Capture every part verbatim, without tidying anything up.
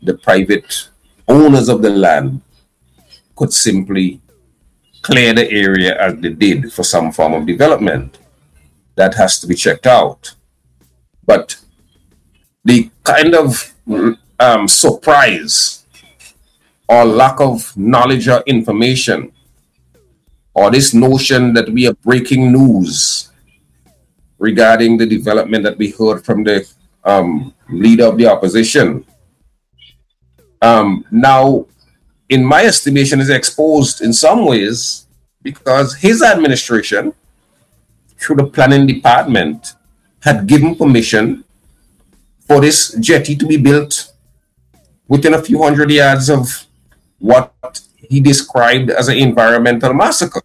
the private owners of the land could simply clear the area as they did for some form of development. That has to be checked out. But the kind of um, surprise or lack of knowledge or information, or this notion that we are breaking news regarding the development that we heard from the um, leader of the opposition, um, now, in my estimation, is exposed in some ways because his administration, through the planning department, had given permission for this jetty to be built within a few hundred yards of what he described as an environmental massacre.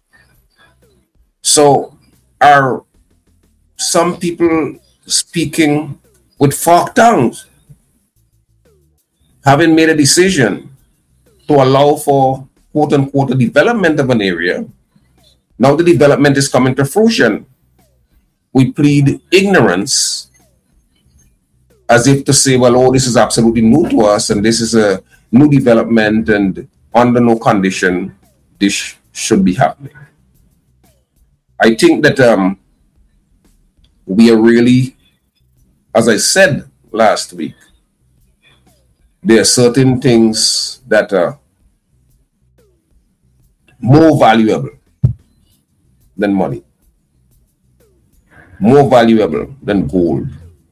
So are some people speaking with forked tongues, having made a decision to allow for quote unquote the development of an area? Now the development is coming to fruition. We plead ignorance as if to say, well, oh, this is absolutely new to us and this is a new development and under no condition this should be happening. I think that um, we are really, as I said last week, there are certain things that are more valuable than money, more valuable than gold.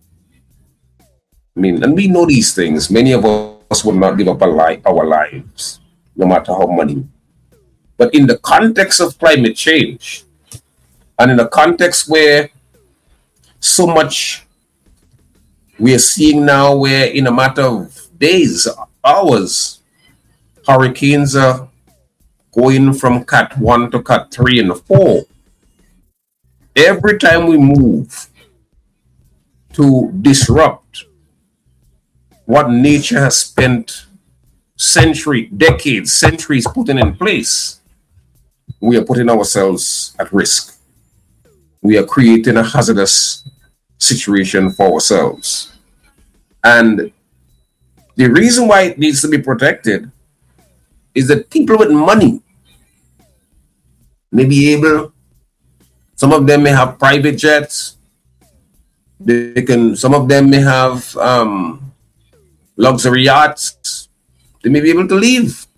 I mean, and we know these things. Many of us would not give up our, li- our lives, no matter how money. But in the context of climate change, and in a context where so much we are seeing now, where in a matter of days, hours, hurricanes are going from cat one to cat three and four. Every time we move to disrupt what nature has spent centuries, decades, centuries putting in place, we are putting ourselves at risk. We are creating a hazardous situation for ourselves. And the reason why it needs to be protected is that people with money may be able, some of them may have private jets, they can, some of them may have um, luxury yachts, they may be able to leave.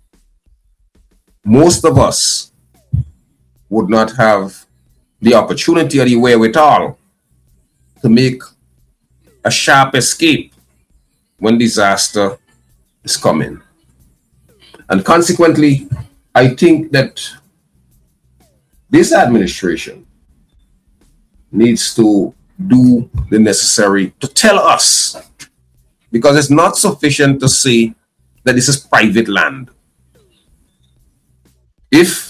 Most of us would not have the opportunity or the wherewithal to make a sharp escape when disaster is coming. And consequently, I think that this administration needs to do the necessary to tell us, because it's not sufficient to say that this is private land. If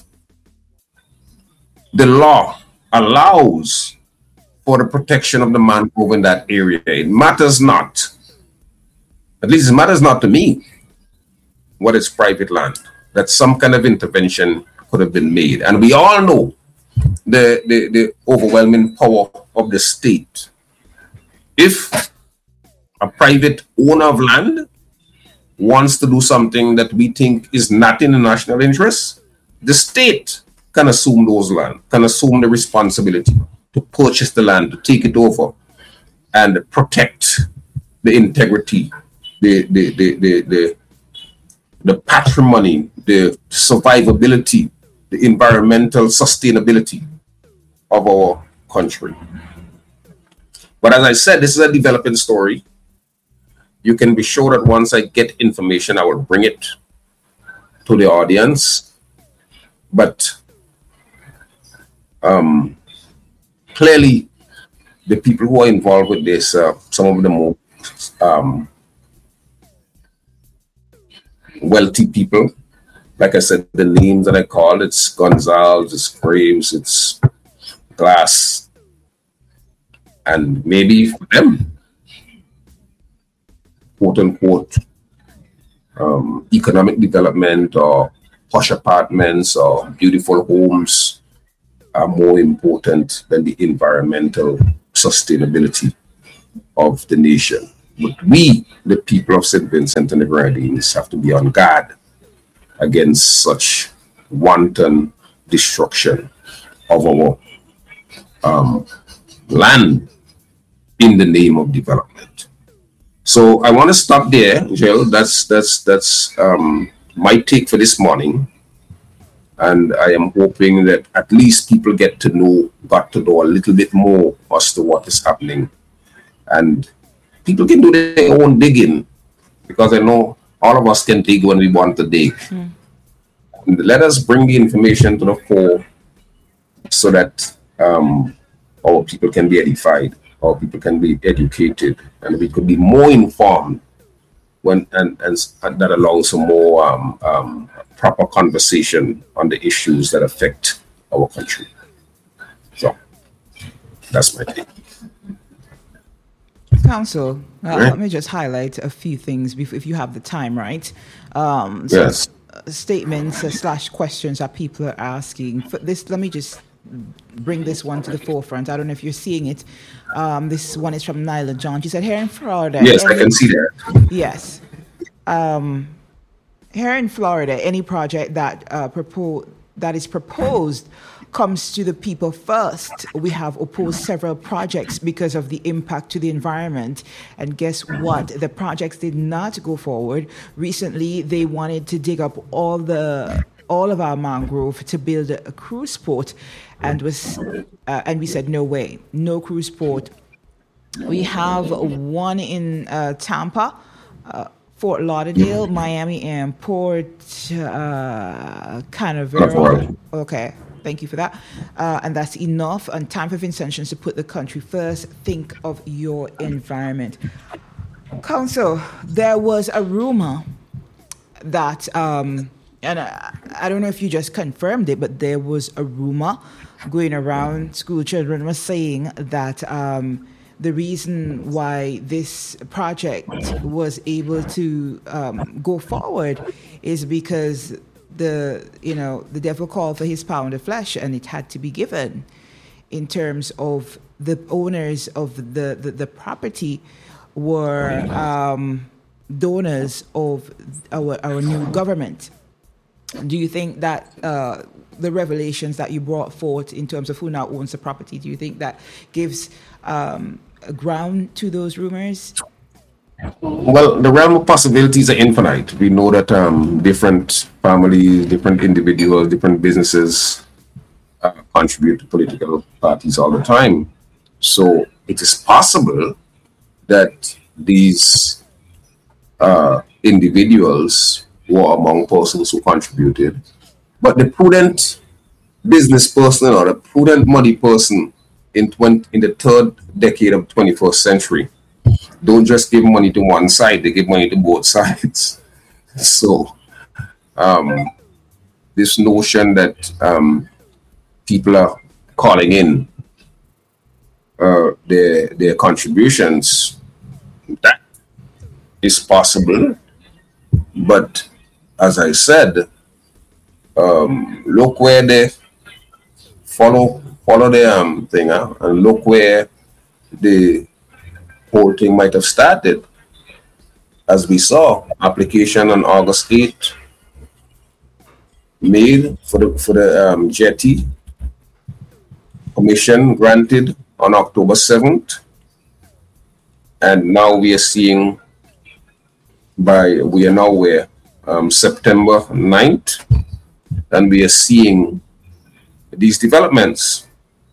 the law allows for the protection of the mangrove in that area, it matters not. At least it matters not to me what is private land. That some kind of intervention could have been made. And we all know the, the, the overwhelming power of the state. If a private owner of land wants to do something that we think is not in the national interest, the state can assume those land, can assume the responsibility to purchase the land, to take it over and protect the integrity, the the the the, the, the patrimony, the survivability, the environmental sustainability of our country. But as I said, this is a developing story. You can be sure that once I get information, I will bring it to the audience. But um, clearly, the people who are involved with this, uh, some of the most um, wealthy people, like I said, the names that I called, it's Gonzalez, it's Graves, it's Glass, and maybe for them, quote unquote, um, economic development or posh apartments or beautiful homes are more important than the environmental sustainability of the nation. But we, the people of Saint Vincent and the Grenadines, have to be on guard against such wanton destruction of our um, land in the name of development. So I want to stop there, Jill. That's that's that's um, my take for this morning, and I am hoping that at least people get to know, got to know a little bit more as to what is happening, and people can do their own digging, because I know all of us can dig when we want to dig. Mm. Let us bring the information to the fore so that um, our people can be edified, our people can be educated, and we could be more informed when and, and, and that allows for more um, um, proper conversation on the issues that affect our country. So that's my take. Council, uh, right. Let me just highlight a few things before, if you have the time, right? Um, so yes. Statements uh, slash questions that people are asking. For this, let me just bring this one to the forefront. I don't know if you're seeing it. Um, this one is from Nyla John. She said, here in Florida. Yes, any, I can see that. Yes. Um, here in Florida, any project that uh, propose that is proposed comes to the people first. We have opposed several projects because of the impact to the environment. And guess what? The projects did not go forward. Recently, they wanted to dig up all the all of our mangrove to build a, a cruise port, and was uh, and we said no way, no cruise port. We have one in uh, Tampa, uh, Fort Lauderdale, Miami, and Port uh, Canaveral. Okay. Thank you for that. Uh, and that's enough. And time for intentions to put the country first. Think of your environment. Council, there was a rumor that, um, and I, I don't know if you just confirmed it, but there was a rumor going around. School children were saying that um, the reason why this project was able to um, go forward is because the you know the devil called for his pound of flesh, and it had to be given. In terms of the owners of the the, the property were um, donors of our our new government. Do you think that uh, the revelations that you brought forth in terms of who now owns the property, do you think that gives um, a ground to those rumors? Well, the realm of possibilities are infinite. We know that um, different families, different individuals, different businesses uh, contribute to political parties all the time. So it is possible that these uh, individuals were among persons who contributed, but the prudent business person or the prudent money person in twenty, in the third decade of the twenty-first century don't just give money to one side, they give money to both sides. So um, this notion that um, people are calling in uh, their, their contributions, that is possible. But as I said, um, look where they follow follow the um, thing, huh? And look where the whole thing might have started. As we saw, application on August eighth made for the for the um, jetty, commission granted on October seventh, and now we are seeing by we are now where um, September ninth, and we are seeing these developments.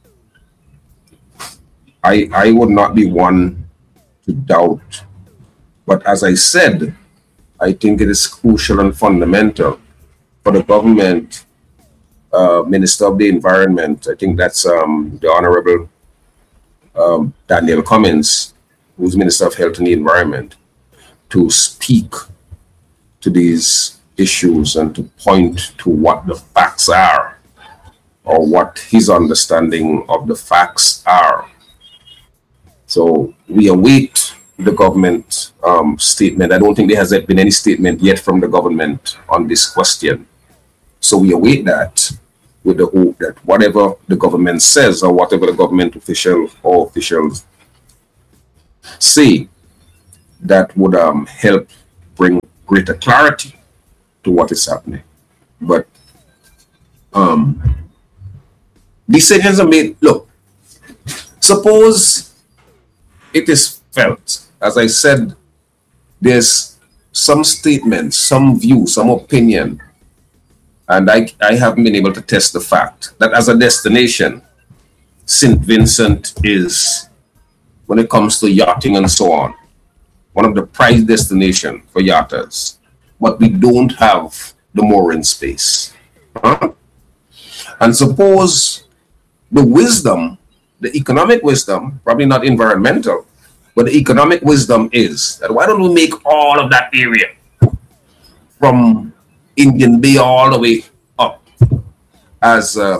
I I would not be one to doubt, but as I said, I think it is crucial and fundamental for the government, uh, Minister of the Environment. I think that's um, the Honorable um, Daniel Cummins, who's Minister of Health and the Environment, to speak to these issues and to point to what the facts are, or what his understanding of the facts are. So we await the government um, statement. I don't think there has been any statement yet from the government on this question. So we await that with the hope that whatever the government says, or whatever the government official or officials say, that would um, help bring greater clarity to what is happening. But um, decisions are made. Look, suppose it is felt, as I said, there's some statement, some view, some opinion, and I, I haven't been able to test the fact that as a destination, Saint Vincent is, when it comes to yachting and so on, one of the prized destinations for yachters, but we don't have the mooring space. Huh? And suppose the wisdom, the economic wisdom, probably not environmental, but the economic wisdom is that why don't we make all of that area from Indian Bay all the way up as a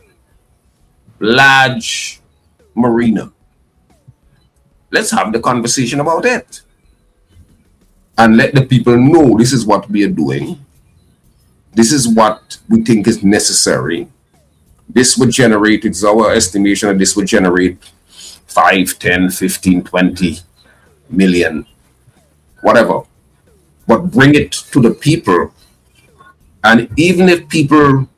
large marina? Let's have the conversation about it and let the people know this is what we are doing. This is what we think is necessary. This would generate, it's our estimation that this would generate five, ten, fifteen, twenty million, whatever. But bring it to the people. And even if people,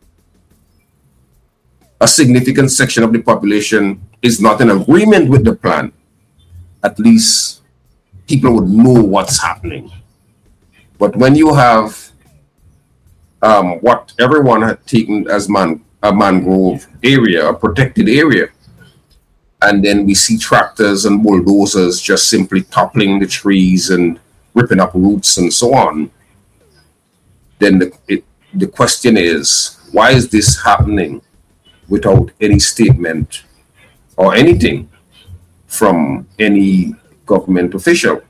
a significant section of the population is not in agreement with the plan, at least people would know what's happening. But when you have um, what everyone had taken as man, a mangrove area, a protected area, and then we see tractors and bulldozers just simply toppling the trees and ripping up roots and so on, then the, it, the question is, why is this happening without any statement or anything from any government official?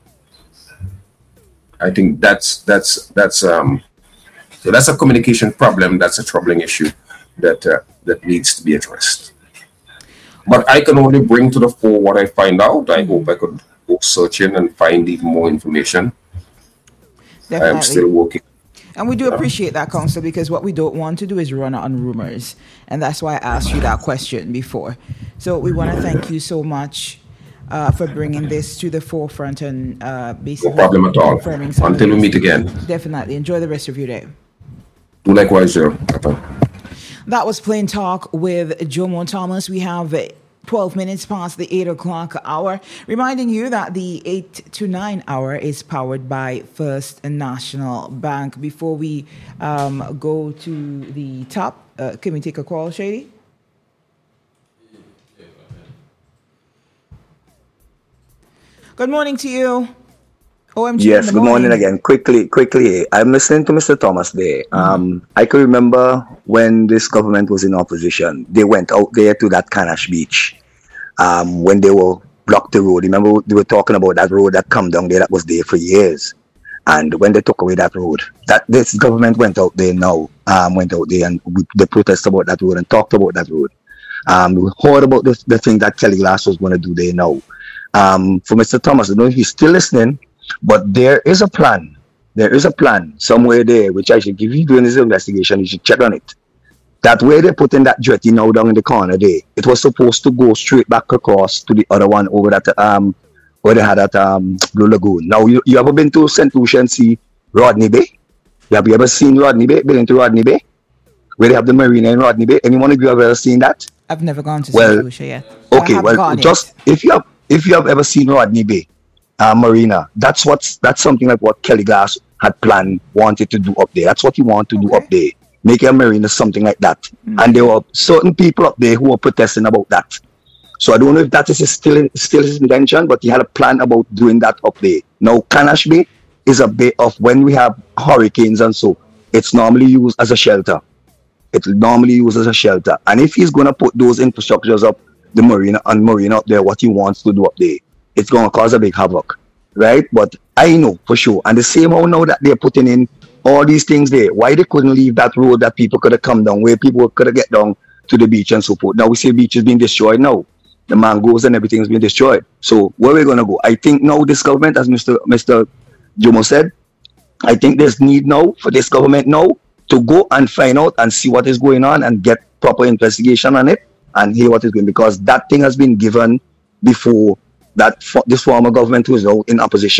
I think that's that's that's um so that's a communication problem. That's a troubling issue that uh, that needs to be addressed. But I can only bring to the fore what I find out. I hope I could go searching and find even more information. Definitely. I'm still working. And we do appreciate that, Councillor, because what we don't want to do is run on rumors. And that's why I asked you that question before. So we want to thank you so much uh, for bringing this to the forefront and uh, basically... No problem at all. Until we meet again. Definitely. Enjoy the rest of your day. Do likewise, Joe. That was Plain Talk with Jomo Thomas. We have twelve minutes past the eight o'clock hour, reminding you that the eight to nine hour is powered by First National Bank. Before we um, go to the top, uh, can we take a call, Shady? Good morning to you. O M G. Yes, good morning. morning again. Quickly, quickly. I'm listening to Mister Thomas there. Mm-hmm. Um, I can remember when this government was in opposition, they went out there to that Canash Beach um, when they were blocked the road. Remember, they were talking about that road that come down there that was there for years. And when they took away that road, that this government went out there now, um, went out there and we, they protested about that road and talked about that road. Um, we heard about this, the thing that Kelly Glass was going to do there now. Um, for Mister Thomas, I don't know if he's still listening. But there is a plan. There is a plan somewhere there, which I should give you doing this investigation. You should check on it. That way they put in that jetty now down in the corner there. It was supposed to go straight back across to the other one over that um where they had that um Blue Lagoon. Now you, you ever been to Saint Lucia and see Rodney Bay? Have you ever seen Rodney Bay? Been into Rodney Bay? Where they have the marina in Rodney Bay? Anyone of you have ever seen that? I've never gone to well, Saint Lucia yet. Okay, well just yet. if you have if you have ever seen Rodney Bay. Uh, Marina, that's what's that's something like what Kelly Glass had planned, wanted to do up there. That's what he wanted to okay. do up there. Make a marina something like that. Mm-hmm. And there were certain people up there who were protesting about that. So I don't know if that is still still his intention, but he had a plan about doing that up there. Now Canash Bay is a bay of when we have hurricanes and so it's normally used as a shelter. It's normally used as a shelter. And if he's gonna put those infrastructures up, the marina and marina up there, what he wants to do up there, it's going to cause a big havoc, right? But I know for sure. And the same how now that they're putting in all these things there, why they couldn't leave that road that people could have come down, where people could have get down to the beach and so forth. Now we see the beach is being destroyed now. The mangroves and everything is being destroyed. So where are we going to go? I think now this government, as Mister Mister Jomo said, I think there's need now for this government now to go and find out and see what is going on and get proper investigation on it and hear what is going on. Because that thing has been given before that for this former government was out in opposition.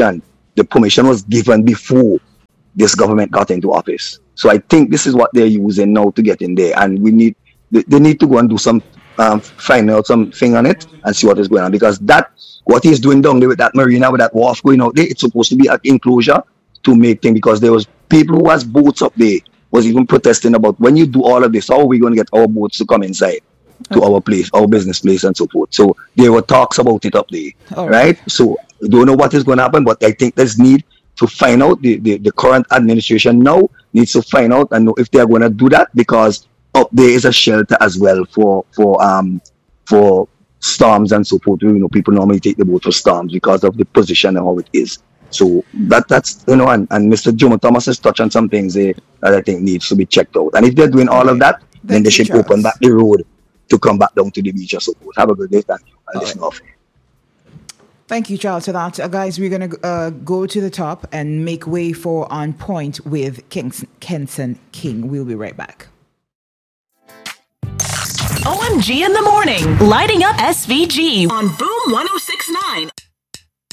the permission was given before this government got into office. So I think this is what they're using now to get in there, and we need they, they need to go and do some um, find out something on it and see what is going on, because that what he's doing down there with that marina, with that wharf going out there, it's supposed to be an enclosure to make things, because there was people who has boats up there was even protesting about, when you do all of this, how are we going to get our boats to come inside to our place, our business place and so forth. So there were talks about it up there, All right? right. So we don't know what is going to happen, but I think there's need to find out, the, the, the current administration now needs to find out and know if they're going to do that, because up there is a shelter as well for for um for storms and so forth. You know, people normally take the boat for storms because of the position and how it is. So that that's you know, and, and Mister Jomo Thomas has touched on some things there that I think needs to be checked out. And if they're doing all Okay. of that, then Thank they you, should Charles. open back the road to come back down to the beach or so forth. Have a good day. Thank you. I'll All listen right. off. Thank you, Charles, for that. Uh, guys, we're going to uh, go to the top and make way for On Point with Kings- Kenson King. We'll be right back. O M G in the morning, lighting up S V G on Boom ten sixty-nine.